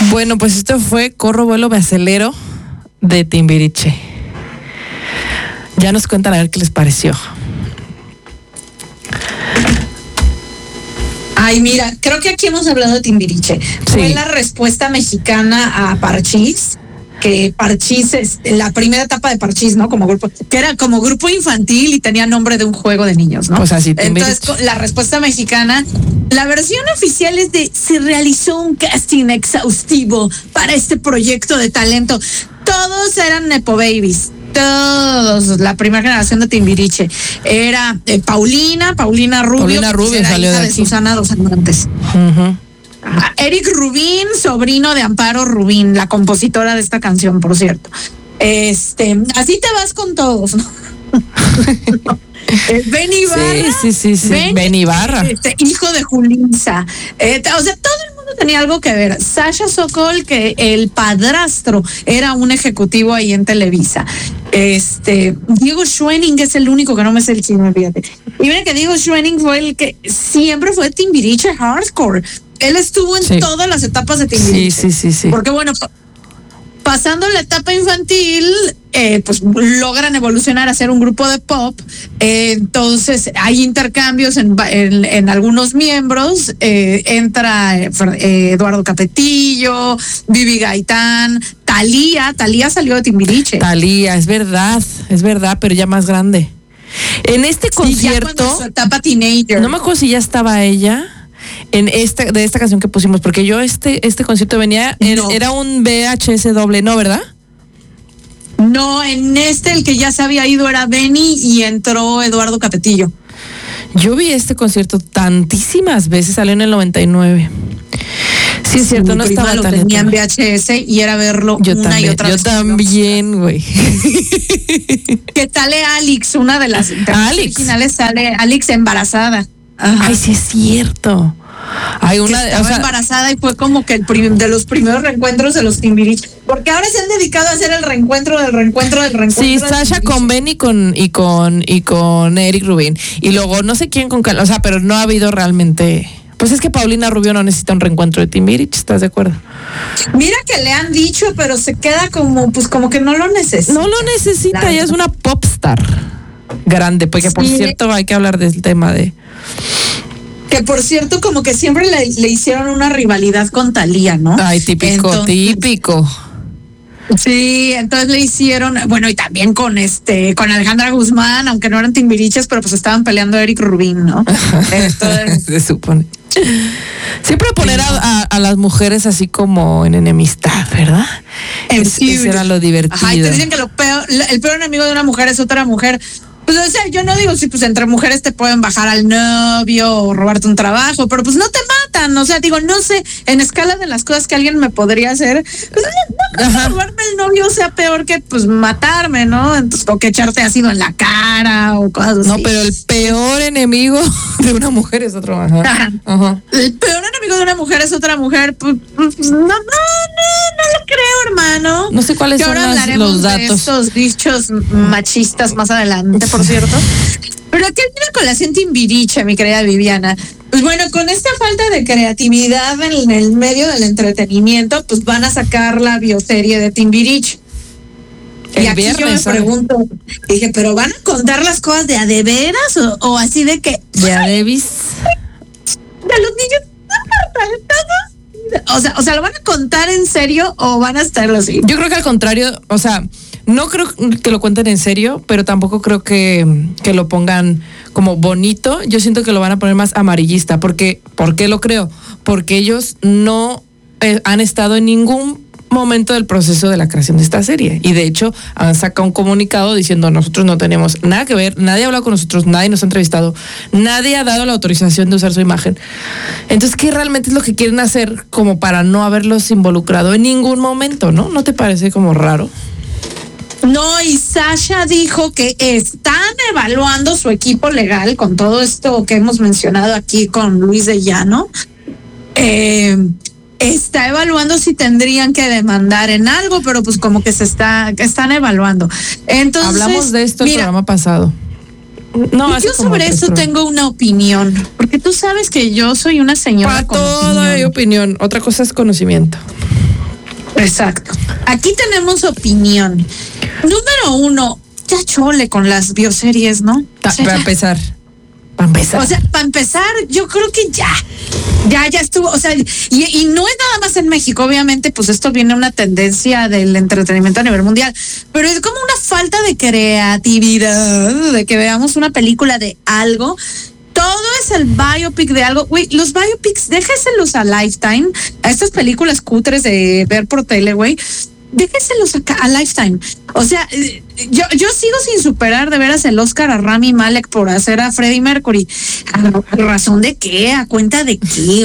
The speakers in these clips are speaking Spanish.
Bueno, pues esto fue Corro, Vuelo, Me Acelero de Timbiriche. Ya nos cuentan a ver qué les pareció. Ay, mira, creo que aquí hemos hablado de Timbiriche. Sí. Fue la respuesta mexicana a Parchís, que Parchís es la primera etapa de Parchís, ¿no? Como grupo, que era como grupo infantil y tenía nombre de un juego de niños, ¿no? Pues así, Timbiriche. Entonces, la respuesta mexicana, la versión oficial es de: se realizó un casting exhaustivo para este proyecto de talento. Todos eran Nepo Babies. Todos, la primera generación de Timbiriche. Era Paulina Rubio, Rubio era salió hija de de aquí. Susana Dos Amantes. Uh-huh. Eric Rubín, sobrino de Amparo Rubín, la compositora de esta canción, por cierto. Así te vas con todos, ¿no? Ben Ibarra. Sí. Ben Ibarra. Hijo de Julinza. O sea, todo el mundo tenía algo que ver. Sasha Sokol, que el padrastro era un ejecutivo ahí en Televisa. Diego Schwenning es el único que no me sé el chisme, fíjate. Y mira que Diego Schwenning fue el que siempre fue Timbiriche hardcore. Él estuvo en todas las etapas de Timbiriche. Sí. Porque bueno, pasando la etapa infantil, pues logran evolucionar a ser un grupo de pop. Entonces hay intercambios en algunos miembros. Entra Eduardo Capetillo, Vivi Gaitán, Thalía salió de Timbiriche. Thalía, es verdad, pero ya más grande. En este concierto, ya cuando su etapa teenager. no me acuerdo si ya estaba ella de esta canción que pusimos, porque yo este concierto venía, No. era un VHS doble, ¿no, verdad? No, en el que ya se había ido era Benny y entró Eduardo Capetillo. Yo vi este concierto tantísimas veces, salió en el 99. Sí, es cierto, Mi no prima estaba lo tan tenía en lejos. VHS y era verlo una y otra vez. Yo también, güey. ¿Qué tal Alex? Una de las originales sale Alex embarazada. Ajá. Ay, sí es cierto. Hay una, que estaba embarazada y fue como que de los primeros reencuentros de los Timbiriche, porque ahora se han dedicado a hacer el reencuentro del reencuentro. Sí, Sasha con Ben y con Eric Rubin, y luego no sé quién con o sea, pero no ha habido realmente. Pues es que Paulina Rubio no necesita un reencuentro de Timbiriche, ¿estás de acuerdo? Mira que le han dicho, pero se queda como que no lo necesita. No lo necesita, ella es una popstar grande, porque por cierto hay que hablar del tema de... Que por cierto, como que siempre le hicieron una rivalidad con Thalía, ¿no? Ay, típico. Sí, entonces le hicieron, bueno, y también con Alejandra Guzmán, aunque no eran Timbiriches, pero pues estaban peleando Eric Rubin, ¿no? Entonces, se supone. Siempre poner a las mujeres así como en enemistad, ¿verdad? Eso era lo divertido. Ajá, y te dicen que el peor enemigo de una mujer es otra mujer. Pues, o sea, yo no digo si pues entre mujeres te pueden bajar al novio o robarte un trabajo, pero pues no te matan. O sea, digo, no sé, en escala de las cosas que alguien me podría hacer, pues, no, robarme el novio sea peor que pues matarme, ¿no? Entonces, o que echarte ácido en la cara o cosas así. No, pero el peor enemigo de una mujer es otro. Ajá. El peor enemigo de una mujer es otra mujer. Pues, no lo creo, hermano. No sé cuáles son los datos. De estos dichos machistas más adelante, por cierto. Pero aquí viene con la gente Timbiriche, mi querida Viviana. Pues bueno, con esta falta de creatividad en el medio del entretenimiento, pues van a sacar la bioserie de Timbiriche. Y aquí yo me pregunto, dije, ¿pero van a contar las cosas de a de veras o así de que... ¿De a Davis? De los niños... O sea, ¿lo van a contar en serio o van a estarlo así? Yo creo que al contrario, o sea, no creo que lo cuenten en serio, pero tampoco creo que lo pongan como bonito. Yo siento que lo van a poner más amarillista. ¿Por qué lo creo? Porque ellos no han estado en ningún momento del proceso de la creación de esta serie, y de hecho han sacado un comunicado diciendo: nosotros no tenemos nada que ver, nadie ha hablado con nosotros, nadie nos ha entrevistado, nadie ha dado la autorización de usar su imagen. Entonces, ¿qué realmente es lo que quieren hacer como para no haberlos involucrado en ningún momento? ¿No te parece como raro? No, y Sasha dijo que están evaluando su equipo legal con todo esto que hemos mencionado aquí con Luis de Llano. Está evaluando si tendrían que demandar en algo, pero pues como que están evaluando. Entonces, hablamos de esto el programa pasado. No, yo sobre eso tengo una opinión, porque tú sabes que yo soy una señora para con todo hay opinión. Otra cosa es conocimiento. Exacto. Aquí tenemos opinión. Número 1, ya chole con las bioseries, ¿no? Para empezar. O sea, para empezar, yo creo que ya estuvo, o sea, y no es nada más en México, obviamente, pues esto viene una tendencia del entretenimiento a nivel mundial, pero es como una falta de creatividad, de que veamos una película de algo. Todo es el biopic de algo. Güey, los biopics, déjeselos a Lifetime, a estas películas cutres de ver por tele, güey. Déjenselos acá a Lifetime. O sea, yo sigo sin superar de veras el Oscar a Rami Malek por hacer a Freddie Mercury. ¿A razón de qué? ¿A cuenta de qué?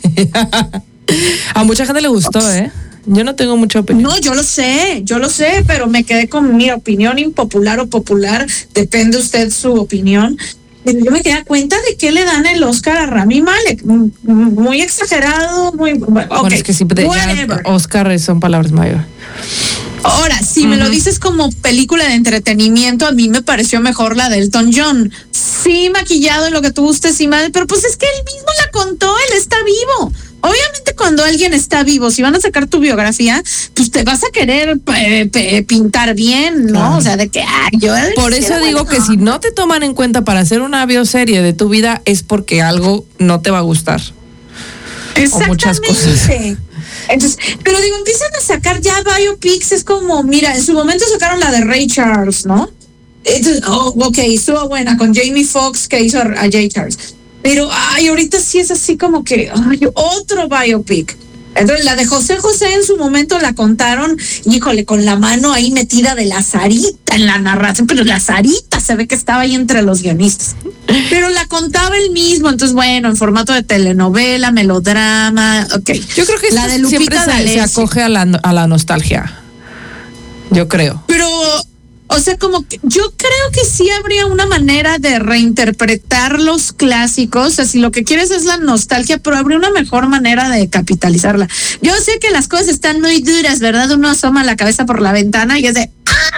A mucha gente le gustó, ¿eh? Yo no tengo mucha opinión. No, yo lo sé, pero me quedé con mi opinión impopular o popular. Depende usted su opinión. Pero yo me quedé a cuenta de que le dan el Oscar a Rami Malek. Muy exagerado, muy... Bueno, es que siempre Oscar son palabras mayores. Ahora, si me lo dices como película de entretenimiento, a mí me pareció mejor la de Elton John. Sí, maquillado y lo que tú gustes y mal, pero pues es que él mismo la contó, él está vivo. Obviamente cuando alguien está vivo, si van a sacar tu biografía, pues te vas a querer pintar bien, ¿no? Claro. O sea, de que yo... Por eso digo que si no te toman en cuenta para hacer una bioserie de tu vida es porque algo no te va a gustar. Exactamente. O muchas cosas. Entonces, pero digo, empiezan a sacar ya biopics, es como, mira, en su momento sacaron la de Ray Charles, ¿no? Entonces, ok, estuvo buena con Jamie Foxx que hizo a Ray Charles. Pero, ahorita sí es así como que, otro biopic. Entonces, la de José José en su momento la contaron, híjole, con la mano ahí metida de la Sarita en la narración, pero la Sarita se ve que estaba ahí entre los guionistas. Pero la contaba él mismo, entonces, bueno, en formato de telenovela, melodrama, ok. Yo creo que la de Lupita se acoge a la nostalgia. Yo creo. Pero... O sea, como que yo creo que sí habría una manera de reinterpretar los clásicos. O sea, si lo que quieres es la nostalgia, pero habría una mejor manera de capitalizarla. Yo sé que las cosas están muy duras, ¿verdad? Uno asoma la cabeza por la ventana y es de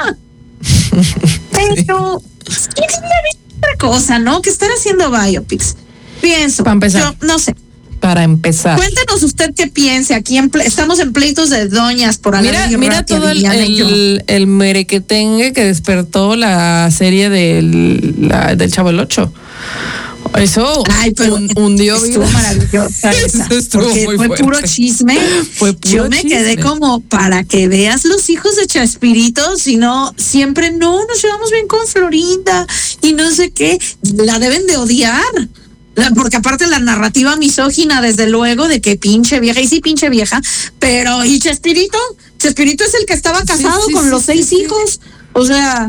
Pero es otra cosa, ¿no? Que están haciendo biopics. Pienso. Para empezar. Yo no sé. Para empezar. Cuéntanos usted qué piensa. Aquí estamos en pleitos de doñas por hablar. Mira todo el merequetengue que despertó la serie del Chavo el 8. Eso hundió. Estuvo maravillosa esa. Porque fue fuerte. Puro chisme. Yo me quedé como, para que veas los hijos de Chespirito, si no, siempre nos llevamos bien con Florinda y no sé qué. La deben de odiar. Porque aparte la narrativa misógina, desde luego, de que pinche vieja, y sí pinche vieja, pero ¿y Chespirito? Chespirito es el que estaba casado con los 6 hijos. O sea,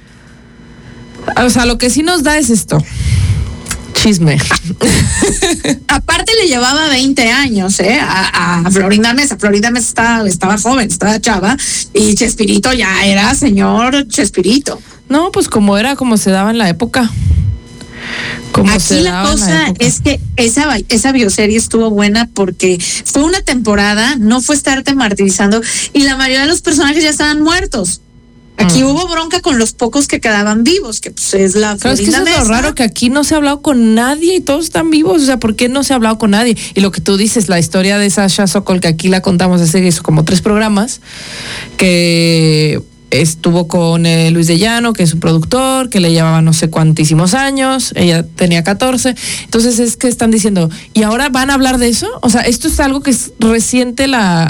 lo que sí nos da es esto. Chisme. Aparte le llevaba 20 años, a Florinda Mesa. Florinda Mesa estaba joven, estaba chava, y Chespirito ya era señor Chespirito. No, pues como se daba en la época. Aquí la cosa es que esa bioserie estuvo buena porque fue una temporada, no fue estarte martirizando, y la mayoría de los personajes ya estaban muertos. Aquí hubo bronca con los pocos que quedaban vivos, que pues es la Florinda Mesa. Es que eso es lo raro, que aquí no se ha hablado con nadie y todos están vivos. O sea, ¿por qué no se ha hablado con nadie? Y lo que tú dices, la historia de Sasha Sokol, que aquí la contamos hace como 3 programas, que estuvo con Luis de Llano, que es su productor, que le llevaba no sé cuantísimos años, ella tenía 14, entonces es que están diciendo, ¿y ahora van a hablar de eso? O sea, esto es algo que es reciente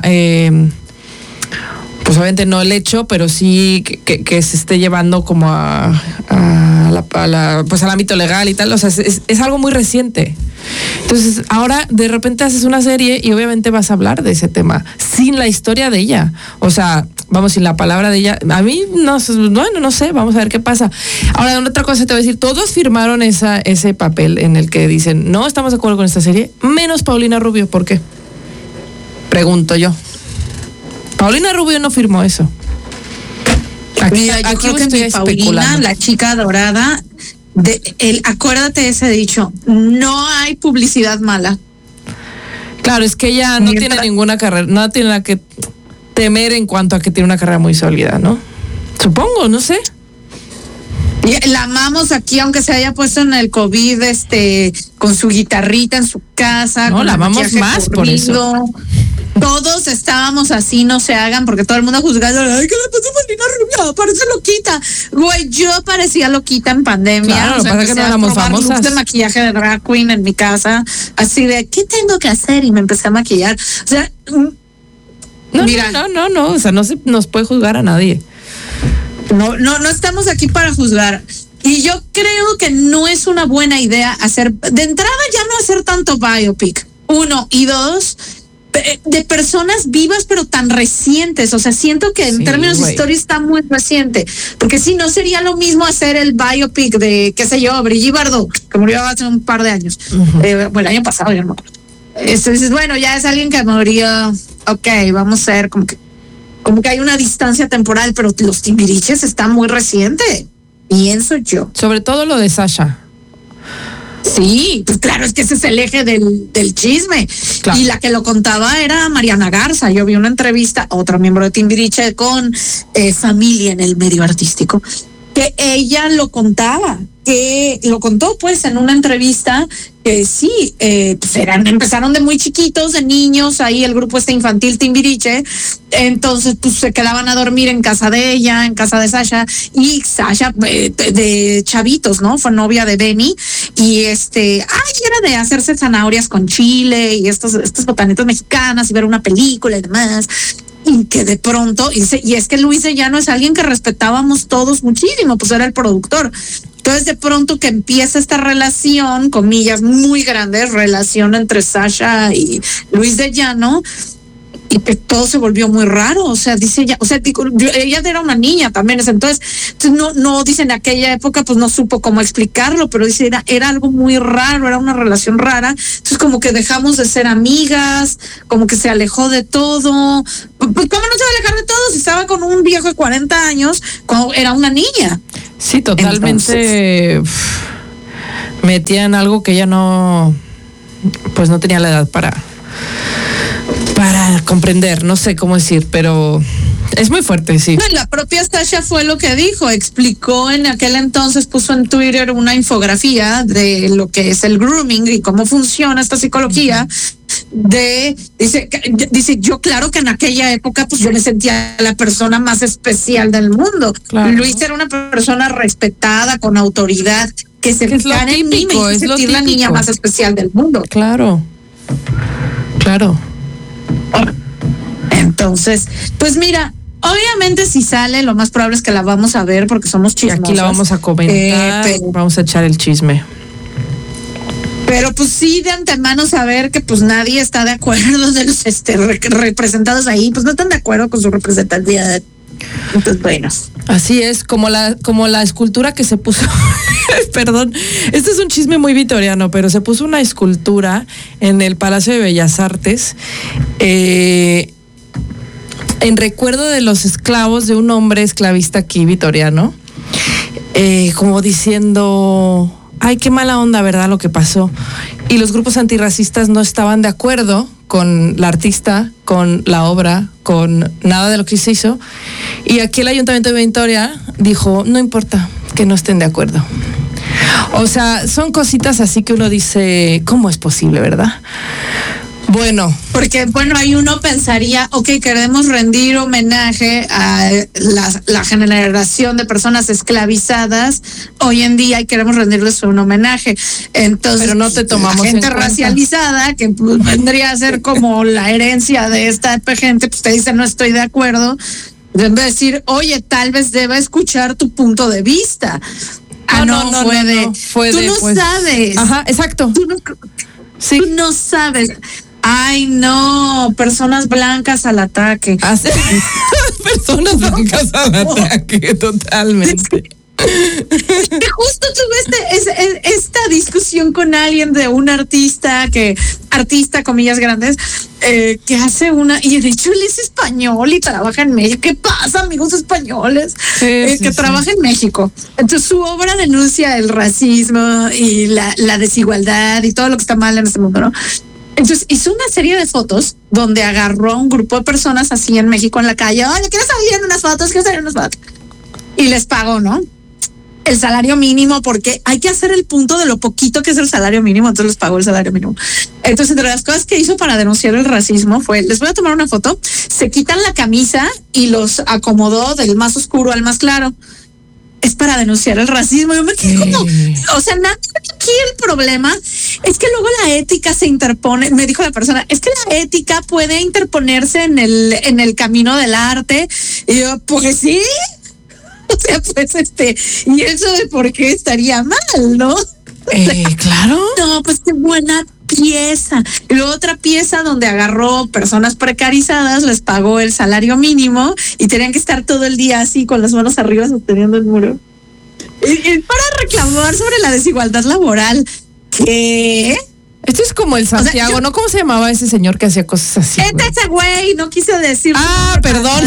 pues obviamente no el hecho, pero sí que se esté llevando como pues al ámbito legal y tal, o sea, es algo muy reciente. Entonces, ahora de repente haces una serie y obviamente vas a hablar de ese tema, sin la historia de ella. O sea, vamos, sin la palabra de ella. A mí, no sé, vamos a ver qué pasa. Ahora, otra cosa te voy a decir, todos firmaron ese papel en el que dicen, no estamos de acuerdo con esta serie, menos Paulina Rubio. ¿Por qué? Pregunto yo. Paulina Rubio no firmó eso. Mira, yo creo que mi Paulina, la chica dorada, acuérdate de ese dicho, no hay publicidad mala. Claro, es que ella no tiene ninguna carrera, no tiene nada que temer en cuanto a que tiene una carrera muy sólida, ¿no? Supongo, no sé. La amamos aquí, aunque se haya puesto en el COVID, con su guitarrita en su casa. No, la amamos más por eso. todos estábamos así, no se hagan, porque todo el mundo juzgando, ay, ¿qué le pasó a Paulina Rubio? Parece loquita. Güey, yo parecía loquita en pandemia. Claro, o sea, para que no éramos famosas. Looks de maquillaje de drag queen en mi casa, así de, ¿qué tengo que hacer? Y me empecé a maquillar. O sea, mira, no, o sea, no se nos puede juzgar a nadie. No estamos aquí para juzgar. Y yo creo que no es una buena idea hacer, de entrada ya no hacer tanto biopic, 1, y 2, de personas vivas pero tan recientes. O sea, siento que en términos de historia está muy reciente, porque si no sería lo mismo hacer el biopic de, qué sé yo, Brigitte Bardot, que murió hace un par de años, bueno, el año pasado, ya no me acuerdo. Dices, bueno, ya es alguien que murió, ok, vamos a ver, como que hay una distancia temporal, pero los Timbiriches están muy reciente, pienso yo. Sobre todo lo de Sasha. Sí, pues claro, es que ese es el eje del chisme. Claro. Y la que lo contaba era Mariana Garza. Yo vi una entrevista, otro miembro de Timbiriche, con familia en el medio artístico, que ella lo contaba, que lo contó pues en una entrevista, que sí, pues empezaron de muy chiquitos, de niños, ahí el grupo infantil Timbiriche, entonces pues se quedaban a dormir en casa de ella, en casa de Sasha, y Sasha de chavitos, ¿no? Fue novia de Benny, y era de hacerse zanahorias con chile, y estas botanitas mexicanas, y ver una película y demás. Y que de pronto, y es que Luis de Llano es alguien que respetábamos todos muchísimo, pues era el productor. Entonces de pronto que empieza esta relación, comillas, muy grande, relación entre Sasha y Luis de Llano, y que todo se volvió muy raro. O sea, dice ella, ella era una niña también, entonces no dice, en aquella época pues no supo cómo explicarlo, pero dice era algo muy raro, era una relación rara. Entonces como que dejamos de ser amigas, como que se alejó de todo. Pues ¿cómo no se va a alejar de todo si estaba con un viejo de 40 años cuando era una niña? Sí, totalmente. Metía en algo que ella no tenía la edad para comprender, no sé cómo decir, pero es muy fuerte, sí. No, la propia Sasha fue lo que dijo, explicó en aquel entonces, puso en Twitter una infografía de lo que es el grooming y cómo funciona esta psicología. Dice, yo claro que en aquella época pues yo me sentía la persona más especial del mundo. Claro. Luis era una persona respetada, con autoridad, que se fijara en mí, me hizo sentir la niña más especial del mundo. Claro. Entonces, pues mira, obviamente si sale, lo más probable es que la vamos a ver porque somos chismosas. Y aquí la vamos a comentar, vamos a echar el chisme. Pero pues sí, de antemano saber que pues nadie está de acuerdo de los representados ahí, pues no están de acuerdo con su representatividad. Entonces, bueno. Así es, como la escultura que se puso, perdón, este es un chisme muy vitoriano, pero se puso una escultura en el Palacio de Bellas Artes, en recuerdo de los esclavos de un hombre esclavista aquí vitoriano, como diciendo, ay, qué mala onda, ¿verdad? Lo que pasó. Y los grupos antirracistas no estaban de acuerdo con la artista, con la obra, con nada de lo que se hizo. Y aquí el Ayuntamiento de Victoria dijo, no importa que no estén de acuerdo. O sea, son cositas así que uno dice, ¿cómo es posible, verdad? Bueno. Porque, ahí uno pensaría, queremos rendir homenaje a la generación de personas esclavizadas hoy en día y queremos rendirles un homenaje. Entonces, pero no te tomamos la gente racializada, que pues, vendría a ser como la herencia de esta gente, pues te dice, no estoy de acuerdo. Debe decir, oye, tal vez deba escuchar tu punto de vista. No, fue tú no sabes. Ajá, exacto. Tú no sabes. Ay, no, personas blancas al ataque. Personas blancas al ataque, totalmente. Justo tuve esta discusión con alguien de un artista, comillas grandes, que hace y de hecho él es español y trabaja en México. ¿Qué pasa, amigos españoles? Que trabaja en México. Entonces su obra denuncia el racismo y la desigualdad y todo lo que está mal en este mundo, ¿no? Entonces hizo una serie de fotos donde agarró a un grupo de personas así en México en la calle. Oye, ¿quieres salir en unas fotos? Y les pagó, ¿no? el salario mínimo, porque hay que hacer el punto de lo poquito que es el salario mínimo, entonces les pagó el salario mínimo. Entonces, entre las cosas que hizo para denunciar el racismo fue, les voy a tomar una foto, se quitan la camisa y los acomodó del más oscuro al más claro. Es para denunciar el racismo. Yo me quedé como, o sea, aquí el problema es que luego la ética se interpone. Me dijo la persona, es que la ética puede interponerse en el camino del arte. Y yo, pues sí. O sea, pues y eso de por qué estaría mal, ¿no? Claro. No, pues qué buena pieza. Y luego otra pieza donde agarró personas precarizadas, les pagó el salario mínimo y tenían que estar todo el día así con las manos arriba sosteniendo el muro. Y para reclamar sobre la desigualdad laboral. ¿Qué? Esto es como el Santiago, o sea, ¿no? ¿Cómo se llamaba ese señor que hacía cosas así? Ese güey, no quise decir. Ah, perdón.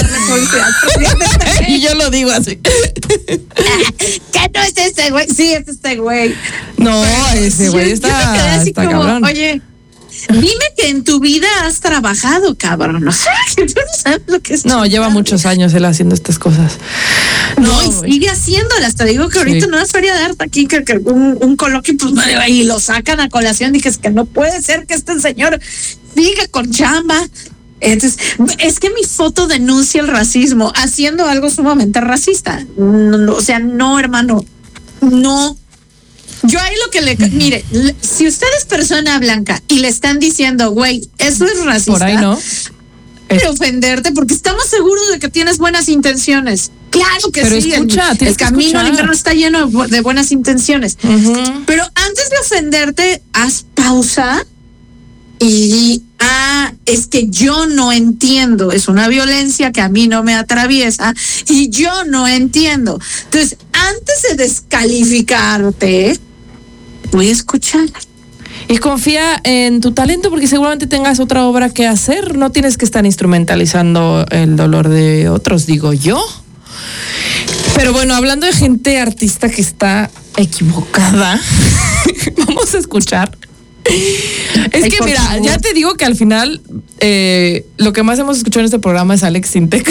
Y yo lo digo así. ¿Qué no es ese güey? Sí, es este güey. No, ese güey está como, cabrón. Oye, dime que en tu vida has trabajado, cabrón. O sea, tú no sabes lo que es. No, lleva muchos años él haciendo estas cosas. No, y sigue haciéndolas. Te digo que ahorita en una feria de arte aquí, que un coloquio, pues y lo sacan a colación. Dije, es que no puede ser que este señor siga con chamba. Entonces, es que mi foto denuncia el racismo haciendo algo sumamente racista. No, o sea, no, hermano, no. Yo ahí lo que mire, si usted es persona blanca y le están diciendo, güey, eso es racista. Por ahí no. De ofenderte porque estamos seguros de que tienes buenas intenciones. Claro que pero sí. Escucha, el camino al infierno está lleno de buenas intenciones. Uh-huh. Pero antes de ofenderte, haz pausa y es que yo no entiendo. Es una violencia que a mí no me atraviesa y yo no entiendo. Entonces, antes de descalificarte, voy a escuchar. Y confía en tu talento porque seguramente tengas otra obra que hacer. No tienes que estar instrumentalizando el dolor de otros, digo yo. Pero bueno, hablando de gente artista que está equivocada, vamos a escuchar. Es que mira, ya te digo que al final lo que más hemos escuchado en este programa es Alex Sintek.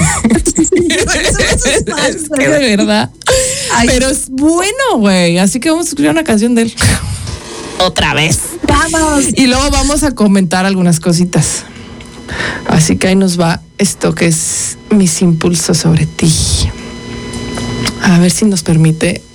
Es que de verdad. Ay. Pero es bueno, güey. Así que vamos a escuchar una canción de él. Otra vez. Vamos. Y luego vamos a comentar algunas cositas. Así que ahí nos va esto que es Mis impulsos sobre ti. A ver si nos permite